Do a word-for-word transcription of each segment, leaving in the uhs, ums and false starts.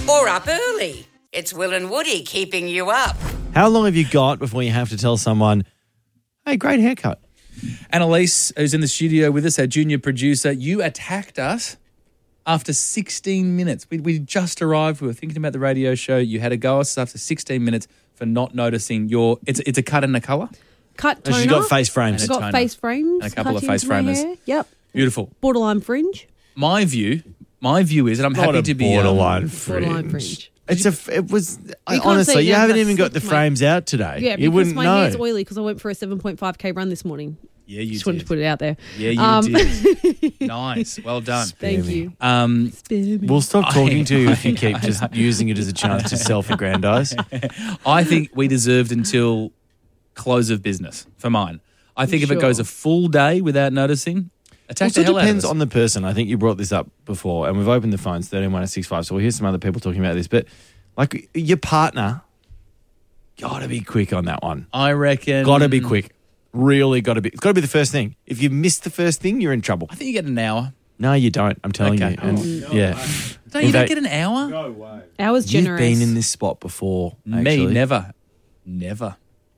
Or up early. It's Will and Woody keeping you up. How long have you got before you have to tell someone, hey, great haircut? Annalise, who's in the studio with us, our junior producer, you attacked us after sixteen minutes. We, we just arrived. We were thinking about the radio show. You had a go at us after sixteen minutes for not noticing your... It's, it's a cut and a colour? Cut toner. She's got face frames. She's And a got toner. face frames. And a couple cut of face into my framers. hair. Yep. Beautiful. Borderline fringe. My view, my view is, and I'm Not happy a to be... borderline Um, fringe. Borderline fringe. It's a. It was I, can't honestly. say You yeah, haven't that's even got the my- frames out today. Yeah, you because wouldn't my know. hair's oily because I went for a seven point five K run this morning. yeah, you Just did. wanted to put it out there. Yeah, you Um, did. Nice. Well done. Thank me. you. Um, We'll stop talking to you if you I- keep just using it as a chance to self-aggrandize. I think we deserved until close of business for mine. I think if it Sure. goes a full day without noticing, attack Also the hell depends out of on the person. I think you brought this up before, and we've opened the phones thirteen one six five. So we'll hear some other people talking about this. But like your partner, gotta be quick on that one. I reckon. Gotta be quick. Really gotta be. It's gotta be the first thing. If you miss the first thing, you're in trouble. I think you get an hour. No, you don't. I'm telling Okay. you. And yeah, No, In you don't fact- get an hour. Hours you've generous. been in this spot before. Me, actually. never. Never.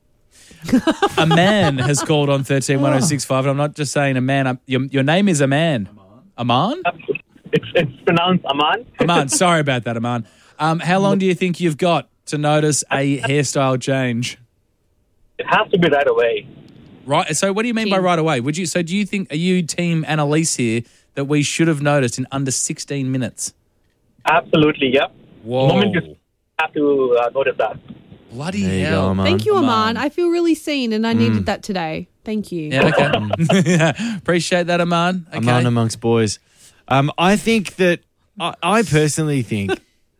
A man has called on thirteen one oh six five, and I'm not just saying a man. I'm, your, your name is Aman. Aman? It's, it's pronounced Aman. Aman. Sorry about that, Aman. Um, how long do you think you've got to notice a hairstyle change? It has to be right away. Right. So what do you mean by Team. right away? Would you? So do you think, are you team Annalise here, that we should have noticed in under sixteen minutes? Absolutely, yep. Whoa. The moment you have to uh, notice that. Bloody There you hell. go, Aman. Thank you, Aman. Aman. I feel really seen, and I needed that today. Thank you. Yeah, okay. Appreciate that, Aman. Okay. Aman amongst boys. Um, I think that I, I personally think.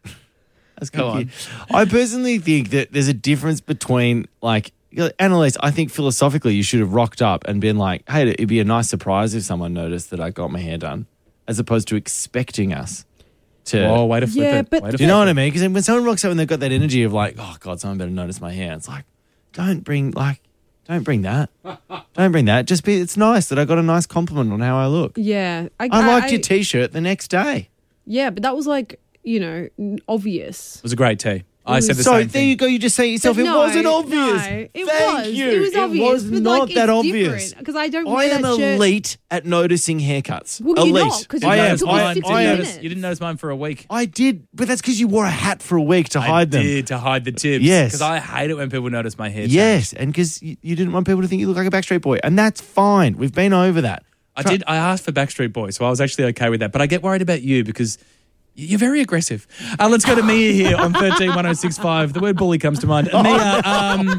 Let's Go on. I personally think that there's a difference between like Annalise. I think philosophically you should have rocked up and been like, "Hey, it'd be a nice surprise if someone noticed that I got my hair done," as opposed to expecting us to. Oh, way to flip Yeah, it. but- Way to Do you know flip what it. I mean? Because when someone rocks up and they've got that energy of like, "Oh God, someone better notice my hair," it's like, don't bring like, don't bring that. Don't bring that. Just be. It's nice that I got a nice compliment on how I look. Yeah. I, I liked I- your T-shirt the next day. Yeah, but that was like, you know, n- obvious. It was a great tea. I said the So same there thing. you go. You just say it yourself. But It no, wasn't obvious. no, it Thank was. you. It was obvious, was but, not like, that it's obvious. different, 'cause I don't I wear am that shirt- elite at noticing haircuts. Well, you're elite. not, 'cause You I didn't am. notice took me I, mine. sixteen I You am. didn't minutes. notice- You didn't notice mine for a week. I did, but that's because you wore a hat for a week to hide I them. did, to hide the tips. Yes. Because I hate it when people notice my hair. Yes, and because you, you didn't want people to think you look like a Backstreet Boy, and that's fine. We've been over that. I did. I asked for Backstreet Boys, so I was actually okay with that. But I get worried about you because you're very aggressive. Uh, let's go to Mia here on thirteen one oh six five. The word bully comes to mind. Mia, um,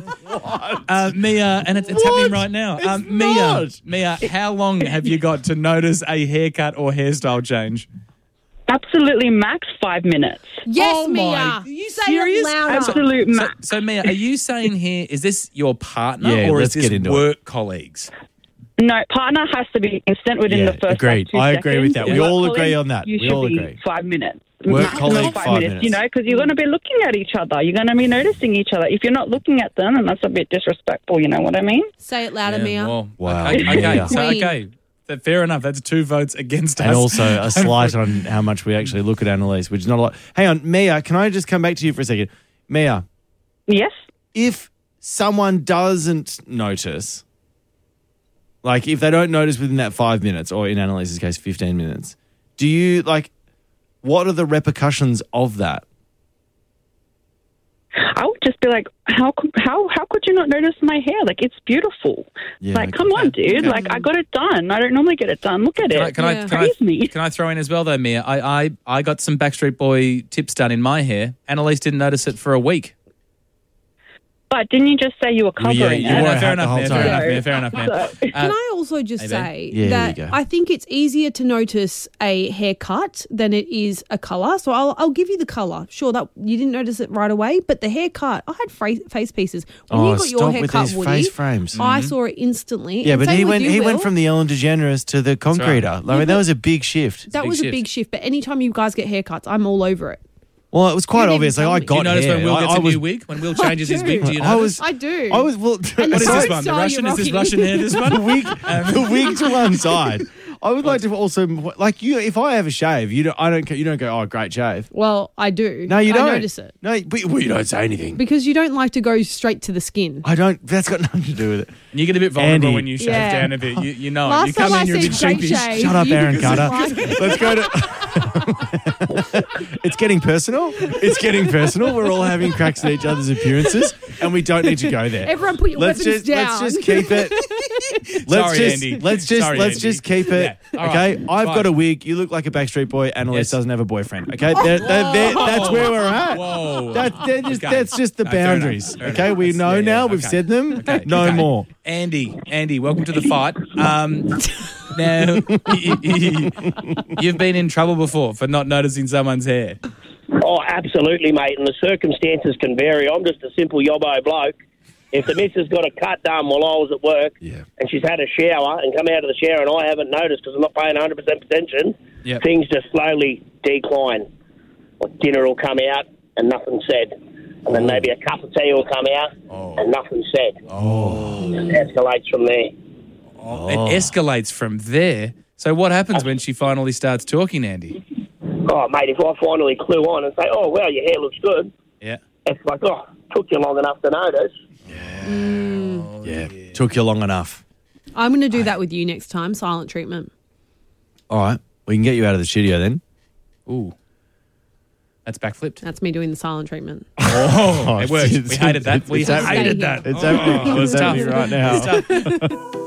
uh, Mia, and it's, it's What? happening right now. It's um, Mia, not. Mia, how long have you got to notice a haircut or hairstyle change? Absolutely max five minutes. Yes, Oh Mia. my- are you Say serious? it louder. Absolute So, max. so Mia, are you saying here, is this your partner Yeah, or is let's this get into work colleagues? No, partner has to be instant within Yeah, the first agreed. like, two I agree with seconds. that. We Work all agree colleague, on that. You We should all be agree. five minutes. Work Maximum colleague, five, five minutes, minutes. You know, because you're going to be looking at each other. You're going to be noticing each other. If you're not looking at them, and that's a bit disrespectful, you know what I mean? Say it louder, Yeah, Mia. well, Wow, Okay, okay, Mia. so, Queen. okay. Th- Fair enough. That's two votes against us. And also a slight on how much we actually look at Annalise, which is not a lot. Hang on, Mia, can I just come back to you for a second? Mia, Yes. if someone doesn't notice, like if they don't notice within that five minutes, or in Annalise's case, fifteen minutes, do you, like, what are the repercussions of that? I would just be like, how could, how how could you not notice my hair? Like, it's beautiful. Yeah, like, okay. come on, dude. Like, I got it done. I don't normally get it done. Look at Can I, it. can, I, Yeah. can, Praise I, me. can I throw in as well, though, Mia? I, I, I got some Backstreet Boy tips done in my hair. Annalise didn't notice it for a week. But didn't you just say you were covering Yeah, it? you Yeah, wore no, a fair hat the enough, whole Mia. time. Fair enough, Mia. Fair enough, Mia. So- Can Uh, I also just maybe. say Yeah, there that you go. I think it's easier to notice a haircut than it is a colour. So I'll, I'll give you the colour. Sure, that you didn't notice it right away, but the haircut, I had fra- face pieces. When Oh, you got your stop with haircut, these Woody, face frames. I saw it instantly. Yeah, And but same he with went you, he Will. went from the Ellen DeGeneres to the concreter. I mean, that was a big shift. That big was a shift. big shift, but anytime you guys get haircuts, I'm all over it. Well, it was quite You didn't obvious. even Like, I tell got me. Do you notice hair. when Will I- gets I a was, new wig? When Will changes his wig, do you notice? I was, I do. I was. Well, And What is the this road one? The style Russian? you're Is this rocking. Russian hair, this one? the wig, the wig to one side. I would like to also like you. If I have a shave, you don't. I don't. You don't go. Oh, great shave. Well, I do. No, you don't. I notice it. No, but well, you don't say anything. Because you don't like to go straight to the skin. I don't. That's got nothing to do with it. And you get a bit vulnerable Andy. when you shave Yeah. down a bit. You, you know, Last you come time in, I you're a said bit straight sheepish. shave, Shut up, you Aaron didn't Carter. like it. Let's go to. It's getting personal. It's getting personal. We're all having cracks at each other's appearances, and we don't need to go there. Everyone put your let's weapons just, down. Let's just keep it. Let's Sorry, just Andy. let's just Sorry, let's Andy. just keep it. Yeah. All Okay, right. I've Fine. got a wig. You look like a Backstreet Boy. Annalise Yes. doesn't have a boyfriend. Okay, They're- they're- they're- that's where we're at. Whoa. That, they're just, Okay. That's just the No, fair enough, boundaries. fair Okay, enough. we That's- know yeah, now. yeah, We've okay. said them. Okay, No okay. more. Andy, Andy, welcome to the fight. Um, now, you've been in trouble before for not noticing someone's hair. Oh, absolutely, mate. And the circumstances can vary. I'm just a simple yobbo bloke. If the missus got a cut done while I was at work Yeah. and she's had a shower and come out of the shower and I haven't noticed because I'm not paying one hundred percent attention, Yep. things just slowly decline. Like dinner will come out and nothing said. And then maybe a cup of tea will come out and nothing said. Oh. It escalates from there. Oh. It escalates from there. So what happens when she finally starts talking, Andy? Oh, mate, if I finally clue on and say, oh, well, your hair looks good, Yeah. it's like, oh, took you long enough to notice. Yeah, took you long enough. I'm going to do that with you next time. Silent treatment. All right, we can get you out of the studio then. Ooh. That's backflipped. That's me doing the silent treatment. Oh, it worked. it's- We hated that. We it's happening. hated that. It's happening. Oh, It's it's happening tough. right now. It's tough.